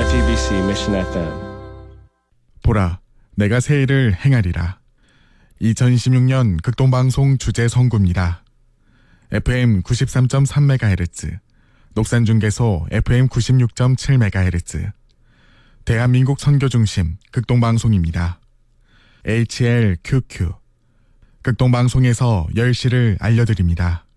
JTBC Mission FM. 보라, 내가 새 일을 행하리라. 2026년 극동방송 주제 선구입니다. FM 93.3MHz, 녹산중계소 FM 96.7MHz, 대한민국 선교중심 극동방송입니다. HLQQ, 극동방송에서 10시를 알려드립니다.